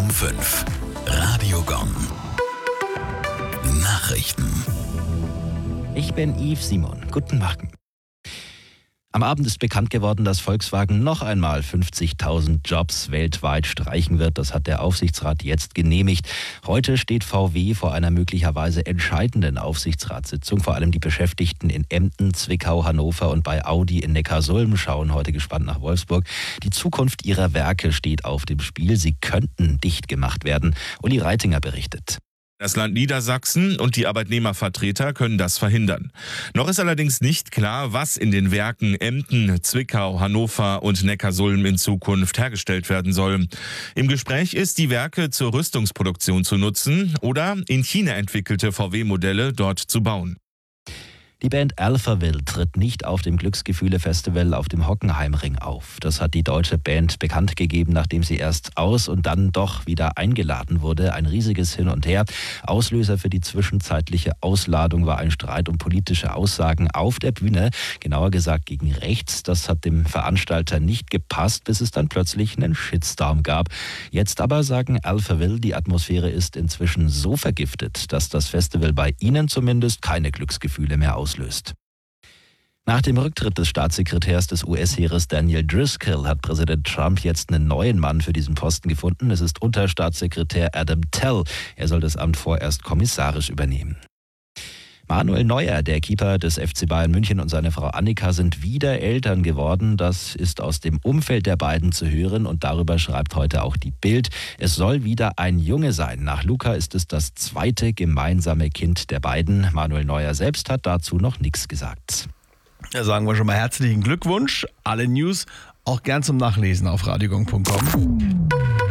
5. Radio Gong. Nachrichten. Ich bin Yves Simon. Guten Morgen. Am Abend ist bekannt geworden, dass Volkswagen noch einmal 50.000 Jobs weltweit streichen wird. Das hat der Aufsichtsrat jetzt genehmigt. Heute steht VW vor einer möglicherweise entscheidenden Aufsichtsratssitzung. Vor allem die Beschäftigten in Emden, Zwickau, Hannover und bei Audi in Neckarsulm schauen heute gespannt nach Wolfsburg. Die Zukunft ihrer Werke steht auf dem Spiel. Sie könnten dicht gemacht werden. Uli Reitinger berichtet. Das Land Niedersachsen und die Arbeitnehmervertreter können das verhindern. Noch ist allerdings nicht klar, was in den Werken Emden, Zwickau, Hannover und Neckarsulm in Zukunft hergestellt werden soll. Im Gespräch ist, die Werke zur Rüstungsproduktion zu nutzen oder in China entwickelte VW-Modelle dort zu bauen. Die Band Alphaville tritt nicht auf dem Glücksgefühle-Festival auf dem Hockenheimring auf. Das hat die deutsche Band bekannt gegeben, nachdem sie erst aus und dann doch wieder eingeladen wurde. Ein riesiges Hin und Her. Auslöser für die zwischenzeitliche Ausladung war ein Streit um politische Aussagen auf der Bühne. Genauer gesagt gegen rechts. Das hat dem Veranstalter nicht gepasst, bis es dann plötzlich einen Shitstorm gab. Jetzt aber sagen Alphaville, die Atmosphäre ist inzwischen so vergiftet, dass das Festival bei ihnen zumindest keine Glücksgefühle mehr auslöst. Nach dem Rücktritt des Staatssekretärs des US-Heeres Daniel Driscoll hat Präsident Trump jetzt einen neuen Mann für diesen Posten gefunden. Es ist Unterstaatssekretär Adam Tell. Er soll das Amt vorerst kommissarisch übernehmen. Manuel Neuer, der Keeper des FC Bayern München, und seine Frau Annika sind wieder Eltern geworden. Das ist aus dem Umfeld der beiden zu hören und darüber schreibt heute auch die Bild. Es soll wieder ein Junge sein. Nach Luca ist es das zweite gemeinsame Kind der beiden. Manuel Neuer selbst hat dazu noch nichts gesagt. Ja, sagen wir schon mal herzlichen Glückwunsch. Alle News auch gern zum Nachlesen auf radiogong.com.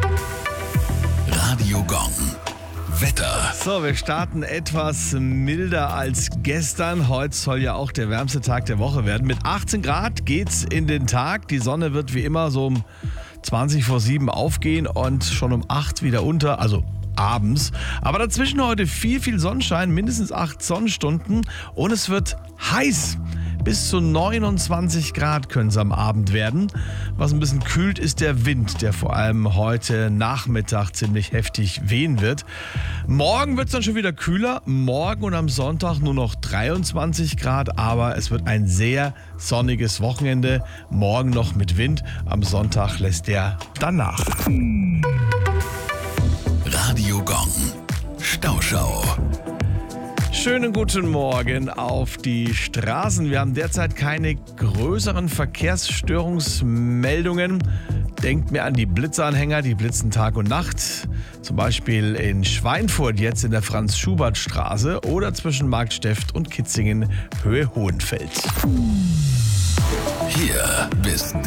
Radio Gong. Wetter. So, wir starten etwas milder als gestern. Heute soll ja auch der wärmste Tag der Woche werden. Mit 18 Grad geht's in den Tag. Die Sonne wird wie immer so um 20 vor 7 aufgehen und schon um 8 wieder unter, also abends. Aber dazwischen heute viel Sonnenschein, mindestens 8 Sonnenstunden und es wird heiß. Bis zu 29 Grad können es am Abend werden. Was ein bisschen kühlt, ist der Wind, der vor allem heute Nachmittag ziemlich heftig wehen wird. Morgen wird es dann schon wieder kühler. Morgen und am Sonntag nur noch 23 Grad, aber es wird ein sehr sonniges Wochenende. Morgen noch mit Wind, am Sonntag lässt der dann nach. Radio Gong. Stauschau. Schönen guten Morgen auf die Straßen. Wir haben derzeit keine größeren Verkehrsstörungsmeldungen. Denkt mir an die Blitzanhänger, die blitzen Tag und Nacht. Zum Beispiel in Schweinfurt, jetzt in der Franz-Schubert-Straße oder zwischen Marktsteft und Kitzingen, Höhe Hohenfeld. Hier bist